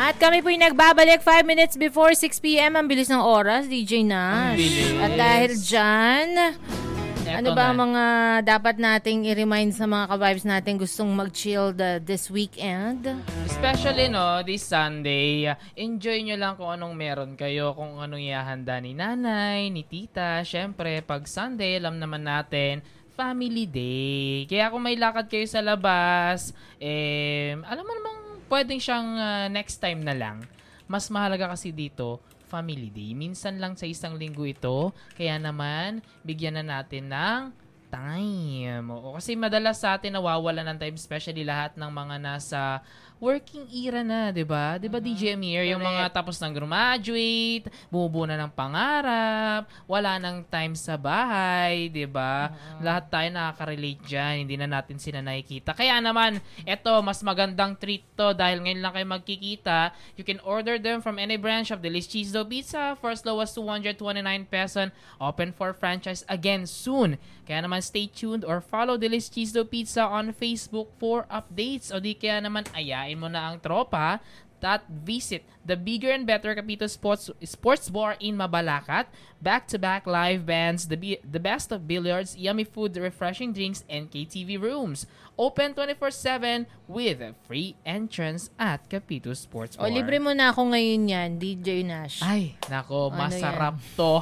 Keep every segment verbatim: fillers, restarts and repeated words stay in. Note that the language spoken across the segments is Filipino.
At kami po'y nagbabalik five minutes before six p.m. Ang bilis ng oras, D J Nash. At dahil dyan, Eto ano ba na. mga dapat nating i-remind sa mga ka-vibes natin gustong mag-chill the, this weekend? Especially no, this Sunday, enjoy nyo lang kung anong meron kayo, kung anong ihahanda ni nanay, ni tita. Syempre, pag Sunday, alam naman natin, family day. Kaya kung may lakad kayo sa labas, eh, alam mo namang pwedeng siyang uh, next time na lang. Mas mahalaga kasi dito, family day. Minsan lang sa isang linggo ito, kaya naman, bigyan na natin ng time. O, kasi madalas sa atin nawawala ng time, especially lahat ng mga nasa working era na, 'di ba? 'Di ba D J Amir, yung mga tapos nang graduate, bumubuo na ng pangarap, wala nang time sa bahay, 'di ba? Uh-huh. Lahat tayo nakaka-relate diyan, hindi na natin sila nakikita. Kaya naman, eto mas magandang treat to dahil ngayon lang kayo magkikita. You can order them from any branch of Deli's Cheese Dough Pizza for as low as two hundred twenty-nine pesos. Open for franchise again soon. Kaya naman stay tuned or follow Deli's Cheese Dough Pizza on Facebook for updates. O di kaya naman ayain mo na ang tropa that visit the bigger and better Capito Sports Sports Bar in Mabalacat. Back-to-back live bands, the be- the best of billiards, yummy food, refreshing drinks, and K T V rooms. Open twenty-four seven with a free entrance at Capito Sports Bar. O, libre mo na ako ngayon yan, D J Nash. Ay, nako, ano masarap yan? To.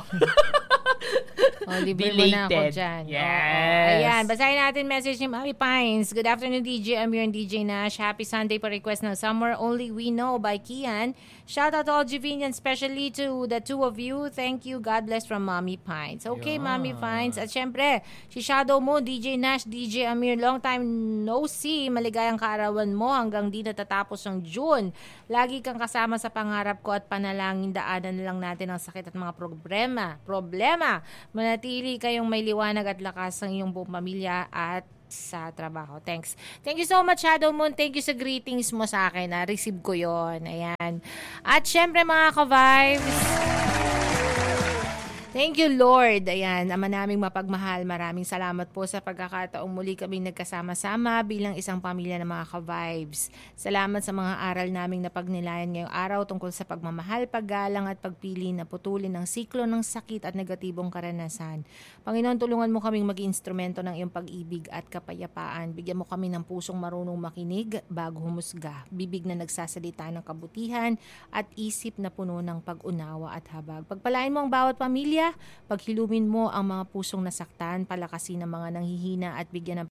Oh, libre mo na ako dyan. Yes. Oo. Ayan, basahin natin message ni Mami Pines. Good afternoon, D J Amir and D J Nash. Happy Sunday pa request ng Somewhere Only We Know by Kian. Shout out to all Juvenians, especially to the two of you. Thank you. God bless from Mami Pines. Okay, yeah. Mami Pines. At syempre, si Shadow mo, D J Nash, D J Amir, long time no see. Maligayang kaarawan mo hanggang di natatapos ng June. Lagi kang kasama sa pangarap ko at panalangin daanan lang natin ang sakit at mga problema. Problema. Manatili kayong may liwanag at lakas ng iyong buong pamilya at sa trabaho. Thanks. Thank you so much, Shadow Moon. Thank you sa greetings mo sa akin. Na-receive ko yon. Ayan. At syempre, mga ka-vibes, thank you, Lord. Ayan, Ama naming mapagmahal. Maraming salamat po sa pagkakataong muli kaming nagkasama-sama bilang isang pamilya ng mga ka-vibes. Salamat sa mga aral naming napagnilayan ngayong araw tungkol sa pagmamahal, paggalang at pagpili na putulin ng siklo ng sakit at negatibong karanasan. Panginoon, tulungan mo kaming maging instrumento ng iyong pag-ibig at kapayapaan. Bigyan mo kami ng pusong marunong makinig bago humusga. Bibig na nagsasalita ng kabutihan at isip na puno ng pag-unawa at habag. Pagpalain mo ang bawat pamilya, paghilumin mo ang mga pusong nasaktan, palakasin ang mga nanghihina at bigyan ng